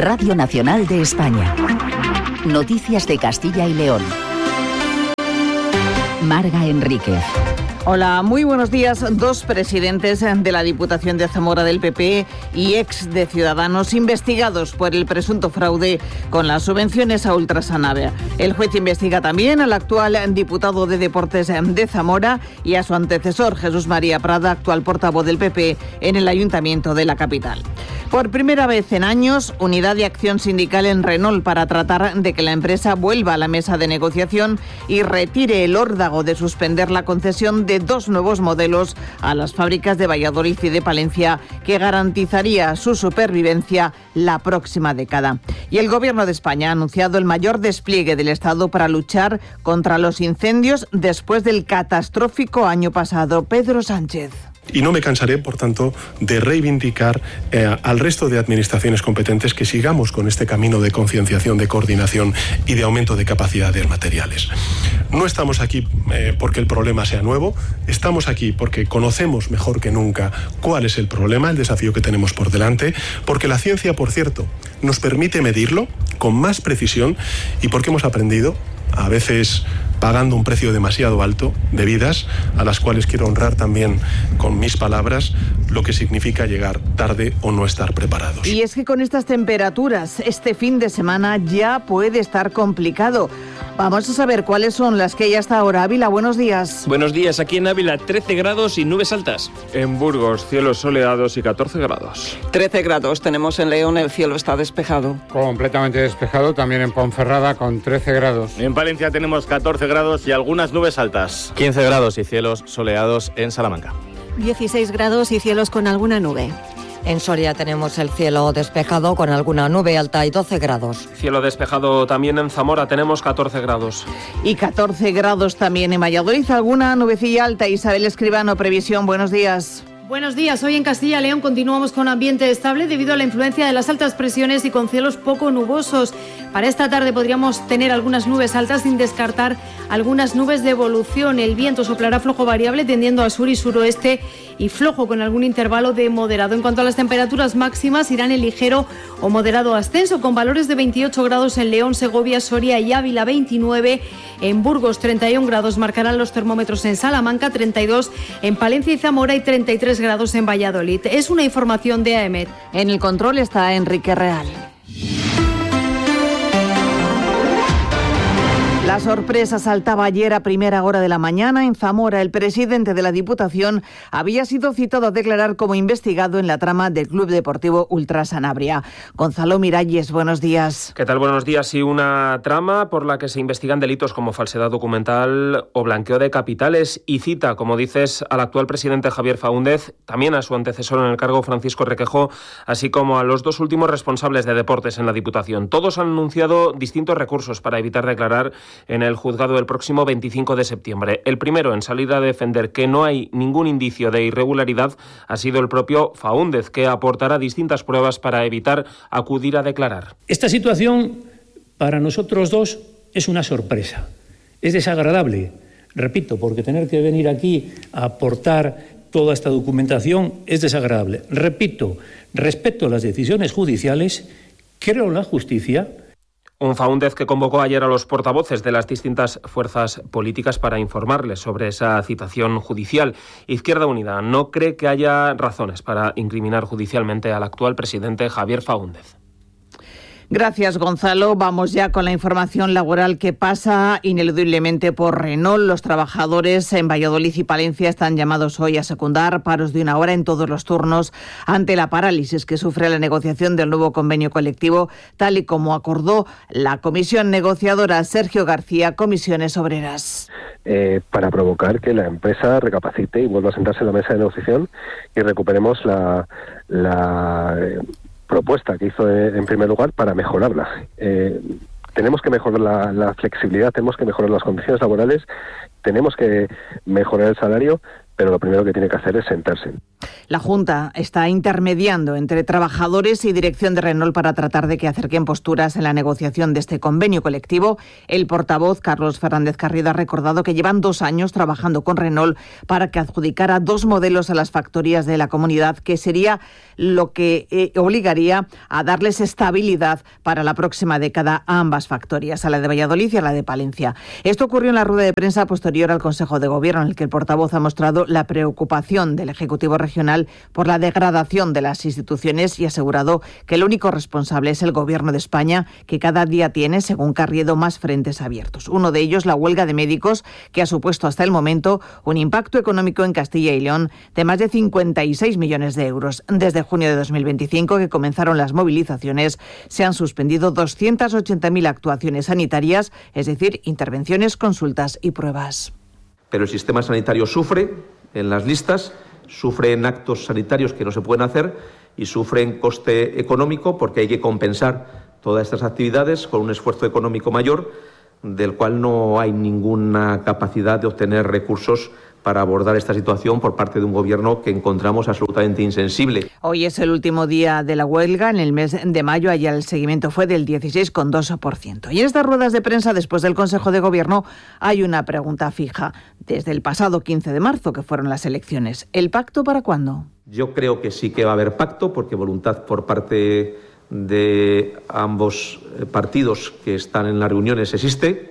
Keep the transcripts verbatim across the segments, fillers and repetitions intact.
Radio Nacional de España. Noticias de Castilla y León. Marga Enríquez. Hola, muy buenos días. Dos presidentes de la Diputación de Zamora del P P y ex de Ciudadanos investigados por el presunto fraude con las subvenciones a Ultrasanabria. El juez investiga también al actual diputado de Deportes de Zamora y a su antecesor, Jesús María Prada, actual portavoz del P P en el Ayuntamiento de la capital. Por primera vez en años, unidad de acción sindical en Renault para tratar de que la empresa vuelva a la mesa de negociación y retire el órdago de suspender la concesión de dos nuevos modelos a las fábricas de Valladolid y de Palencia, que garantizaría su supervivencia la próxima década. Y el Gobierno de España ha anunciado el mayor despliegue del Estado para luchar contra los incendios después del catastrófico año pasado. Pedro Sánchez. Y no me cansaré, por tanto, de reivindicar eh, al resto de administraciones competentes que sigamos con este camino de concienciación, de coordinación y de aumento de capacidades materiales. No estamos aquí eh, porque el problema sea nuevo, estamos aquí porque conocemos mejor que nunca cuál es el problema, el desafío que tenemos por delante, porque la ciencia, por cierto, nos permite medirlo con más precisión y porque hemos aprendido, a veces pagando un precio demasiado alto de vidas, a las cuales quiero honrar también con mis palabras lo que significa llegar tarde o no estar preparados. Y es que con estas temperaturas, este fin de semana ya puede estar complicado. Vamos a saber cuáles son las que hay hasta ahora. Ávila, buenos días. Buenos días. Aquí en Ávila, trece grados y nubes altas. En Burgos, cielos soleados y catorce grados. trece grados tenemos en León, el cielo está despejado. Completamente despejado, también en Ponferrada con trece grados. En Palencia tenemos catorce grados y algunas nubes altas. quince grados y cielos soleados en Salamanca. dieciséis grados y cielos con alguna nube. En Soria tenemos el cielo despejado con alguna nube alta y doce grados. Cielo despejado también en Zamora, tenemos catorce grados. Y catorce grados también en Valladolid, alguna nubecilla alta. Isabel Escribano, previsión, buenos días. Buenos días. Hoy en Castilla y León continuamos con ambiente estable debido a la influencia de las altas presiones y con cielos poco nubosos. Para esta tarde podríamos tener algunas nubes altas sin descartar algunas nubes de evolución. El viento soplará flojo variable tendiendo a sur y suroeste y flojo con algún intervalo de moderado. En cuanto a las temperaturas máximas, irán en ligero o moderado ascenso con valores de veintiocho grados en León, Segovia, Soria y Ávila, veintinueve en Burgos, treinta y un grados marcarán los termómetros en Salamanca, treinta y dos en Palencia y Zamora y treinta y tres grados en Valladolid. Es una información de A E M E T. En el control está Enrique Real. La sorpresa saltaba ayer a primera hora de la mañana en Zamora. El presidente de la Diputación había sido citado a declarar como investigado en la trama del Club Deportivo Ultrasanabria. Gonzalo Miralles, buenos días. ¿Qué tal? Buenos días. Sí, una trama por la que se investigan delitos como falsedad documental o blanqueo de capitales y cita, como dices, al actual presidente Javier Faúndez, también a su antecesor en el cargo Francisco Requejo, así como a los dos últimos responsables de deportes en la Diputación. Todos han anunciado distintos recursos para evitar declarar en el juzgado el próximo veinticinco de septiembre. El primero en salir a defender que no hay ningún indicio de irregularidad ha sido el propio Faúndez, que aportará distintas pruebas para evitar acudir a declarar. Esta situación para nosotros dos es una sorpresa, es desagradable, repito, porque tener que venir aquí a aportar toda esta documentación es desagradable. Repito, respeto las decisiones judiciales, creo en la justicia. Un Faúndez que convocó ayer a los portavoces de las distintas fuerzas políticas para informarles sobre esa citación judicial. Izquierda Unida no cree que haya razones para incriminar judicialmente al actual presidente Javier Faúndez. Gracias, Gonzalo. Vamos ya con la información laboral que pasa ineludiblemente por Renault. Los trabajadores en Valladolid y Palencia están llamados hoy a secundar paros de una hora en todos los turnos ante la parálisis que sufre la negociación del nuevo convenio colectivo, tal y como acordó la comisión negociadora. Sergio García, Comisiones Obreras. Eh, para provocar que la empresa recapacite y vuelva a sentarse en la mesa de negociación y recuperemos la... la eh, propuesta que hizo en primer lugar para mejorarla. Eh, tenemos que mejorar la, la flexibilidad, tenemos que mejorar las condiciones laborales, tenemos que mejorar el salario, pero lo primero que tiene que hacer es sentarse. La Junta está intermediando entre trabajadores y dirección de Renault para tratar de que acerquen posturas en la negociación de este convenio colectivo. El portavoz, Carlos Fernández Carrido, ha recordado que llevan dos años trabajando con Renault para que adjudicara dos modelos a las factorías de la comunidad, que sería lo que eh, obligaría a darles estabilidad para la próxima década a ambas factorías, a la de Valladolid y a la de Palencia. Esto ocurrió en la rueda de prensa posterior al Consejo de Gobierno, en el que el portavoz ha mostrado la preocupación del Ejecutivo Regional por la degradación de las instituciones y ha asegurado que el único responsable es el Gobierno de España, que cada día tiene, según Carriedo, más frentes abiertos. Uno de ellos, la huelga de médicos, que ha supuesto hasta el momento un impacto económico en Castilla y León de más de cincuenta y seis millones de euros. Desde junio de dos mil veinticinco, que comenzaron las movilizaciones, se han suspendido doscientas ochenta mil actuaciones sanitarias, es decir, intervenciones, consultas y pruebas. Pero el sistema sanitario sufre en las listas, sufre en actos sanitarios que no se pueden hacer y sufre en coste económico porque hay que compensar todas estas actividades con un esfuerzo económico mayor, del cual no hay ninguna capacidad de obtener recursos para abordar esta situación por parte de un gobierno que encontramos absolutamente insensible. Hoy es el último día de la huelga. En el mes de mayo, allá el seguimiento fue del dieciséis coma dos por ciento. Y en estas ruedas de prensa, después del Consejo de Gobierno, hay una pregunta fija. Desde el pasado quince de marzo, que fueron las elecciones, ¿el pacto para cuándo? Yo creo que sí que va a haber pacto, porque voluntad por parte de ambos partidos que están en las reuniones existe.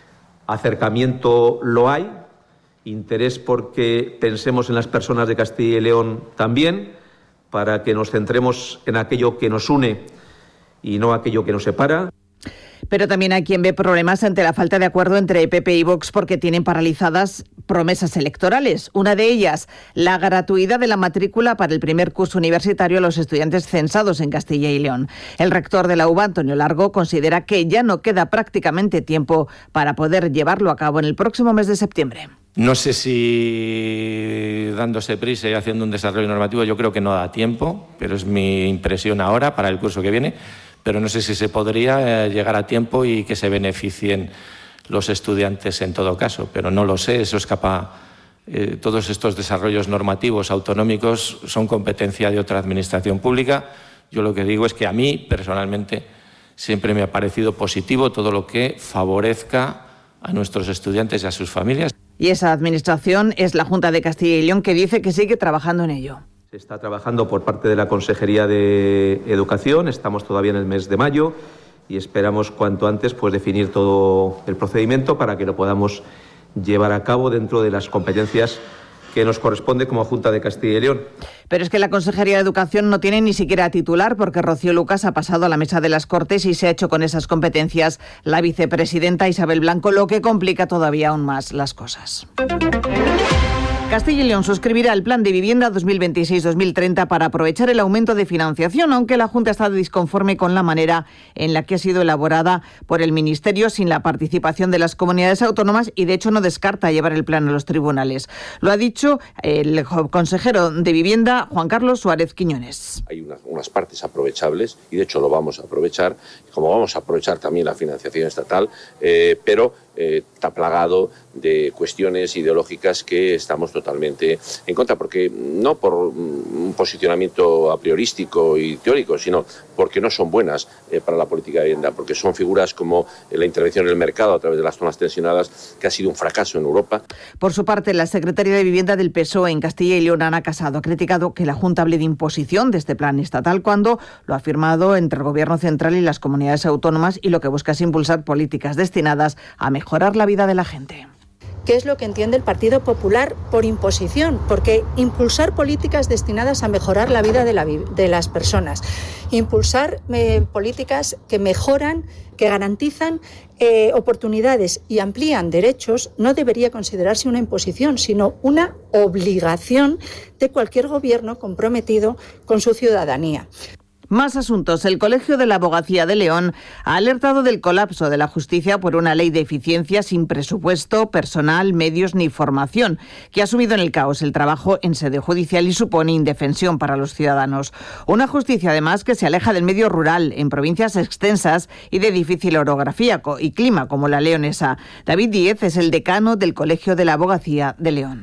Acercamiento lo hay. Interés porque pensemos en las personas de Castilla y León también, para que nos centremos en aquello que nos une y no aquello que nos separa. Pero también hay quien ve problemas ante la falta de acuerdo entre P P y Vox porque tienen paralizadas promesas electorales. Una de ellas, la gratuidad de la matrícula para el primer curso universitario a los estudiantes censados en Castilla y León. El rector de la U B A, Antonio Largo, considera que ya no queda prácticamente tiempo para poder llevarlo a cabo en el próximo mes de septiembre. No sé si dándose prisa y haciendo un desarrollo normativo, yo creo que no da tiempo, pero es mi impresión ahora para el curso que viene, pero no sé si se podría llegar a tiempo y que se beneficien los estudiantes en todo caso, pero no lo sé, eso escapa. Eh, todos estos desarrollos normativos autonómicos son competencia de otra administración pública. Yo lo que digo es que a mí, personalmente, siempre me ha parecido positivo todo lo que favorezca a nuestros estudiantes y a sus familias. Y esa administración es la Junta de Castilla y León, que dice que sigue trabajando en ello. Se está trabajando por parte de la Consejería de Educación, estamos todavía en el mes de mayo y esperamos cuanto antes pues definir todo el procedimiento para que lo podamos llevar a cabo dentro de las competencias que nos corresponde como Junta de Castilla y León. Pero es que la Consejería de Educación no tiene ni siquiera titular, porque Rocío Lucas ha pasado a la mesa de las Cortes y se ha hecho con esas competencias la vicepresidenta Isabel Blanco, lo que complica todavía aún más las cosas. Castilla y León suscribirá el Plan de Vivienda dos mil veintiséis dos mil treinta para aprovechar el aumento de financiación, aunque la Junta está disconforme con la manera en la que ha sido elaborada por el Ministerio sin la participación de las comunidades autónomas y, de hecho, no descarta llevar el plan a los tribunales. Lo ha dicho el consejero de Vivienda, Juan Carlos Suárez Quiñones. Hay unas, unas partes aprovechables y, de hecho, lo vamos a aprovechar, como vamos a aprovechar también la financiación estatal, eh, pero eh, está plagado de cuestiones ideológicas que estamos totalmente en contra, porque no por un posicionamiento a priorístico y teórico, sino porque no son buenas eh, para la política de vivienda, porque son figuras como eh, la intervención en el mercado a través de las zonas tensionadas, que ha sido un fracaso en Europa. Por su parte, la secretaria de Vivienda del P S O E en Castilla y León, Ana Casado, ha criticado que la Junta hable de imposición de este plan estatal cuando lo ha firmado entre el Gobierno central y las comunidades autónomas, y lo que busca es impulsar políticas destinadas a mejorar la vida de la gente. ¿Qué es lo que entiende el Partido Popular por imposición? Porque impulsar políticas destinadas a mejorar la vida de, la, de las personas, impulsar eh, políticas que mejoran, que garantizan eh, oportunidades y amplían derechos, no debería considerarse una imposición, sino una obligación de cualquier gobierno comprometido con su ciudadanía. Más asuntos. El Colegio de la Abogacía de León ha alertado del colapso de la justicia por una ley de eficiencia sin presupuesto, personal, medios ni formación, que ha sumido en el caos el trabajo en sede judicial y supone indefensión para los ciudadanos. Una justicia, además, que se aleja del medio rural, en provincias extensas y de difícil orografía y clima como la leonesa. David Díez es el decano del Colegio de la Abogacía de León.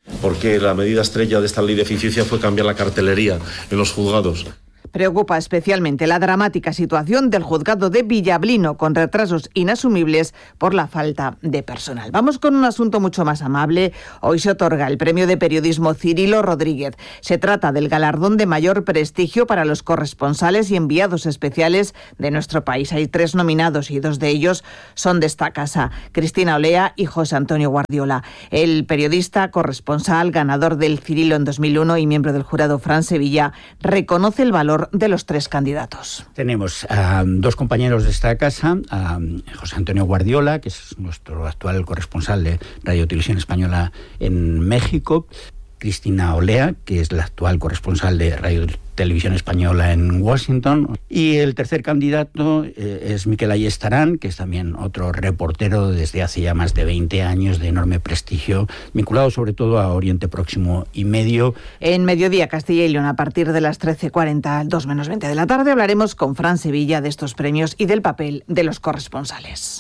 Porque la medida estrella de esta ley de eficiencia fue cambiar la cartelería en los juzgados. Preocupa especialmente la dramática situación del juzgado de Villablino, con retrasos inasumibles por la falta de personal. Vamos con un asunto mucho más amable. Hoy se otorga el premio de periodismo Cirilo Rodríguez. Se trata del galardón de mayor prestigio para los corresponsales y enviados especiales de nuestro país. Hay tres nominados y dos de ellos son de esta casa: Cristina Olea y José Antonio Guardiola. El periodista corresponsal, ganador del Cirilo en dos mil uno y miembro del jurado, Fran Sevilla, reconoce el valor de los tres candidatos. Tenemos a dos compañeros de esta casa, a José Antonio Guardiola, que es nuestro actual corresponsal de Radio Televisión Española en México, Cristina Olea, que es la actual corresponsal de Radio Televisión Española en Washington, y el tercer candidato eh, es Miquel Ayestarán, que es también otro reportero desde hace ya más de veinte años, de enorme prestigio, vinculado sobre todo a Oriente Próximo y Medio. En Mediodía Castilla y León, a partir de las trece cuarenta, dos menos veinte de la tarde, hablaremos con Fran Sevilla de estos premios y del papel de los corresponsales.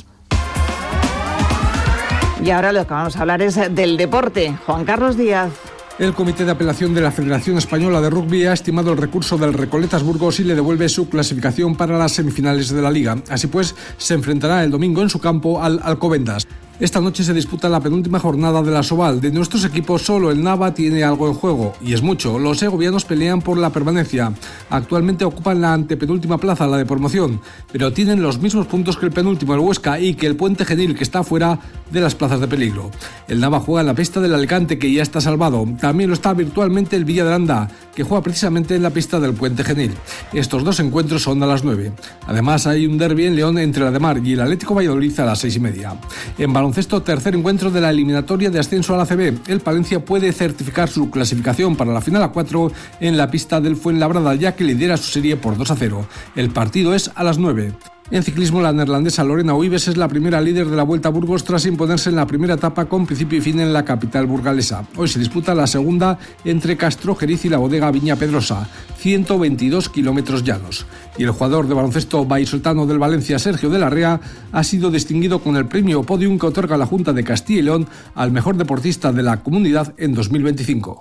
Y ahora lo que vamos a hablar es del deporte. Juan Carlos Díaz. El Comité de Apelación de la Federación Española de Rugby ha estimado el recurso del Recoletas Burgos y le devuelve su clasificación para las semifinales de la Liga. Así pues, se enfrentará el domingo en su campo al Alcobendas. Esta noche se disputa la penúltima jornada de la Sobal. De nuestros equipos, solo el Nava tiene algo en juego, y es mucho. Los segovianos pelean por la permanencia. Actualmente ocupan la antepenúltima plaza, la de promoción, pero tienen los mismos puntos que el penúltimo, el Huesca, y que el Puente Genil, que está fuera de las plazas de peligro. El Nava juega en la pista del Alicante, que ya está salvado. También lo está virtualmente el Villa de Aranda, que juega precisamente en la pista del Puente Genil. Estos dos encuentros son a las nueve. Además, hay un derbi en León entre la Ademar y el Atlético Valladolid a las seis y media. En baloncesto, tercer encuentro de la eliminatoria de ascenso a la A C B. El Palencia puede certificar su clasificación para la final a cuatro en la pista del Fuenlabrada, ya que lidera su serie por dos a cero. El partido es a las nueve. En ciclismo, la neerlandesa Lorena Wiebes es la primera líder de la Vuelta a Burgos tras imponerse en la primera etapa con principio y fin en la capital burgalesa. Hoy se disputa la segunda entre Castrojeriz y la bodega Viña Pedrosa, ciento veintidós kilómetros llanos. Y el jugador de baloncesto vallisoletano del Valencia, Sergio de la Rea, ha sido distinguido con el premio Podium que otorga la Junta de Castilla y León al mejor deportista de la comunidad en dos mil veinticinco.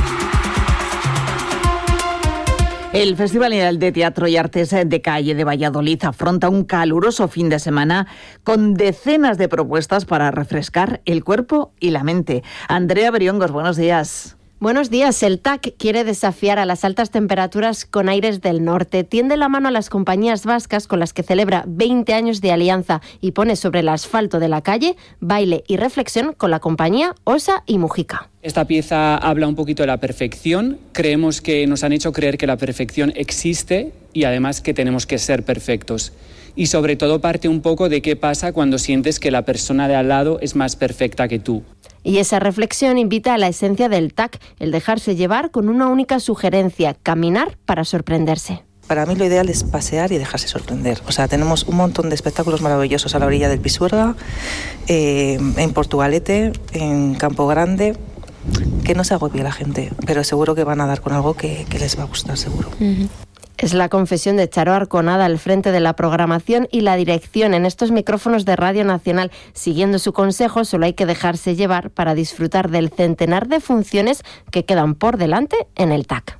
El Festival de Teatro y Artes de Calle de Valladolid afronta un caluroso fin de semana con decenas de propuestas para refrescar el cuerpo y la mente. Andrea Briongos, buenos días. Buenos días. El T A C quiere desafiar a las altas temperaturas con aires del norte. Tiende la mano a las compañías vascas con las que celebra veinte años de alianza y pone sobre el asfalto de la calle baile y reflexión con la compañía Osa y Mujica. Esta pieza habla un poquito de la perfección. Creemos que nos han hecho creer que la perfección existe y además que tenemos que ser perfectos. Y sobre todo parte un poco de qué pasa cuando sientes que la persona de al lado es más perfecta que tú. Y esa reflexión invita a la esencia del T A C, el dejarse llevar con una única sugerencia: caminar para sorprenderse. Para mí lo ideal es pasear y dejarse sorprender. O sea, tenemos un montón de espectáculos maravillosos a la orilla del Pisuerga, eh, en Portugalete, en Campo Grande. Que no se agobie la gente, pero seguro que van a dar con algo que, que les va a gustar, seguro. Uh-huh. Es la confesión de Charo Arconada al frente de la programación y la dirección en estos micrófonos de Radio Nacional. Siguiendo su consejo, solo hay que dejarse llevar para disfrutar del centenar de funciones que quedan por delante en el T A C.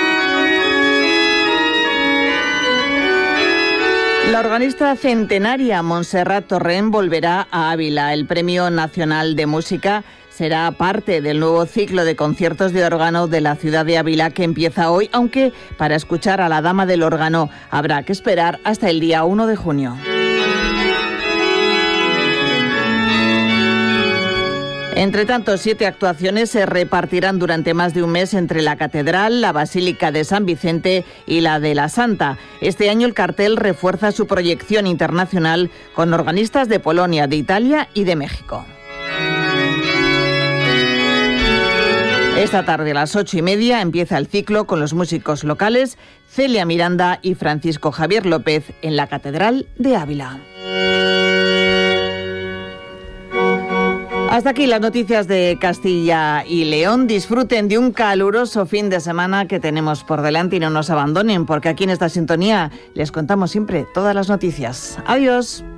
La organista centenaria Montserrat Torrent volverá a Ávila. El Premio Nacional de Música será parte del nuevo ciclo de conciertos de órgano de la ciudad de Ávila que empieza hoy, aunque para escuchar a la Dama del Órgano habrá que esperar hasta el día uno de junio. Entre tanto, siete actuaciones se repartirán durante más de un mes entre la Catedral, la Basílica de San Vicente y la de la Santa. Este año el cartel refuerza su proyección internacional con organistas de Polonia, de Italia y de México. Esta tarde a las ocho y media empieza el ciclo con los músicos locales Celia Miranda y Francisco Javier López en la Catedral de Ávila. Hasta aquí las noticias de Castilla y León. Disfruten de un caluroso fin de semana que tenemos por delante y no nos abandonen, porque aquí en esta sintonía les contamos siempre todas las noticias. Adiós.